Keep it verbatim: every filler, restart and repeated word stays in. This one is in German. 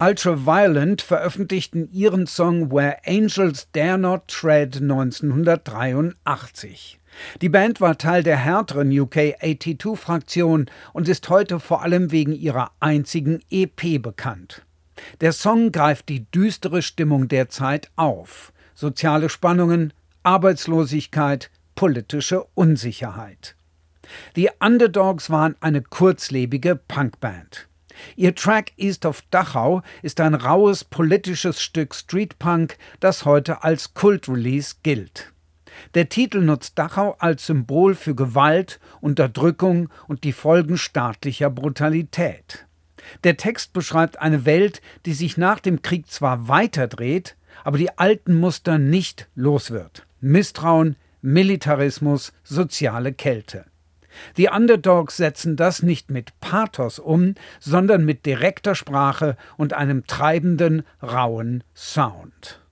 Ultraviolent veröffentlichten ihren Song Where Angels Dare Not Tread neunzehnhundertdreiundachtzig. Die Band war Teil der härteren U K zweiundachtzig-Fraktion und ist heute vor allem wegen ihrer einzigen E P bekannt. Der Song greift die düstere Stimmung der Zeit auf: soziale Spannungen, Arbeitslosigkeit, politische Unsicherheit. Die Underdogs waren eine kurzlebige Punkband. Ihr Track East of Dachau ist ein raues politisches Stück Streetpunk, das heute als Kultrelease gilt. Der Titel nutzt Dachau als Symbol für Gewalt, Unterdrückung und die Folgen staatlicher Brutalität. Der Text beschreibt eine Welt, die sich nach dem Krieg zwar weiterdreht, aber die alten Muster nicht los wird: Misstrauen, Militarismus, soziale Kälte. Die Underdogs setzen das nicht mit Pathos um, sondern mit direkter Sprache und einem treibenden, rauen Sound.